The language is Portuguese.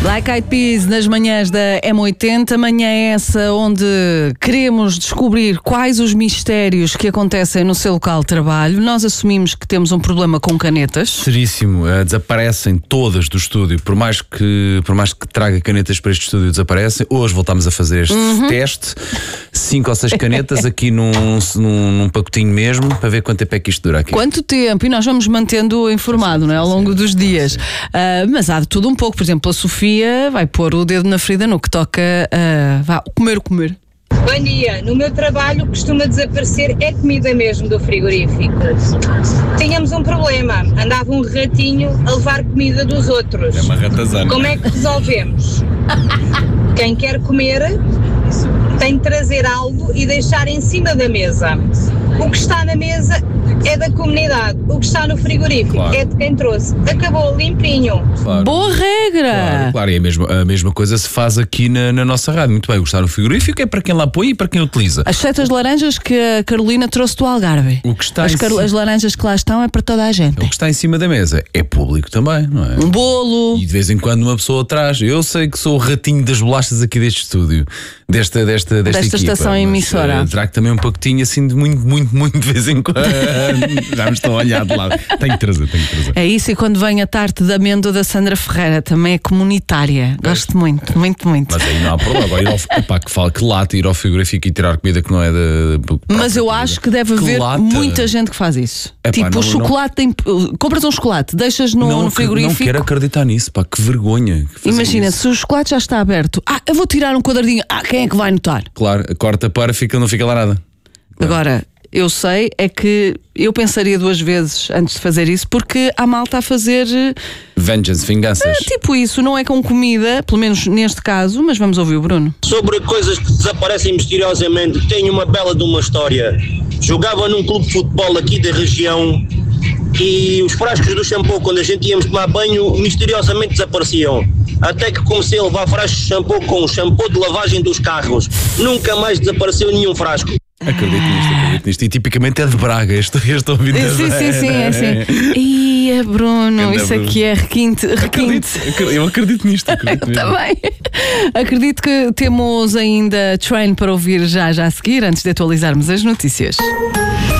Black Eyed Peas nas manhãs da M80, manhã é essa onde queremos descobrir quais os mistérios que acontecem no seu local de trabalho. Nós assumimos que temos um problema com canetas. Seríssimo, desaparecem todas do estúdio, por mais que traga canetas para este estúdio, desaparecem. Hoje voltámos a fazer este teste, 5 ou 6 canetas aqui num pacotinho mesmo, para ver quanto tempo é que isto dura aqui. Quanto tempo? E nós vamos mantendo informado, não é? Ao longo dos dias. Mas há de tudo um pouco. Por exemplo, a Sofia vai pôr o dedo na ferida no que toca a comer. Bom dia, no meu trabalho costuma desaparecer é comida mesmo do frigorífico. Tínhamos um problema, andava um ratinho a levar comida dos outros. É uma ratazana. Como é que resolvemos? Quem quer comer tem de trazer algo e deixar em cima da mesa. O que está na mesa é da comunidade, o que está no frigorífico é de quem trouxe. Acabou limpinho. Claro. Boa regra! Claro, e a mesma coisa se faz aqui na nossa rádio. Muito bem, o que está no frigorífico é para quem lá põe e para quem utiliza. Exceto as laranjas que a Carolina trouxe do Algarve. O que está as laranjas que lá estão é para toda a gente. O que está em cima da mesa é público também, não é? Um bolo. E de vez em quando uma pessoa traz. Eu sei que sou o ratinho das bolachas aqui deste estúdio, desta equipa, estação emissora. Trago também um pacotinho assim de muito de vez em quando. Já me estão a olhar de lado. Tenho que trazer. É isso, e quando vem a tarte de amêndoa da Sandra Ferreira, também é comunitária. Gosto muito. Mas aí não há problema. Agora que lata ir ao frigorífico e tirar comida que não é Mas eu acho que deve haver muita gente que faz isso. O chocolate compras um chocolate, deixas no frigorífico. Não quero acreditar nisso, que vergonha. Imagina, se o chocolate já está aberto, eu vou tirar um quadradinho, quem é que vai notar? Claro, corta para, não fica lá nada. Claro. Agora, eu sei é que eu pensaria 2 vezes antes de fazer isso, porque há malta a fazer vinganças. Tipo isso, não é com comida, pelo menos neste caso, mas vamos ouvir o Bruno. Sobre coisas que desaparecem misteriosamente, tenho uma bela de uma história. Jogava num clube de futebol aqui da região e os frascos do shampoo, quando a gente íamos tomar banho, misteriosamente desapareciam. Até que comecei a levar frascos de shampoo com shampoo de lavagem dos carros. Nunca mais desapareceu nenhum frasco. Acredito nisto. E tipicamente é de Braga, este ouvido. Sim, é assim. Ia, Bruno, isso aqui é requinte. Eu acredito nisto. Também. Acredito que temos ainda Train para ouvir já a seguir, antes de atualizarmos as notícias.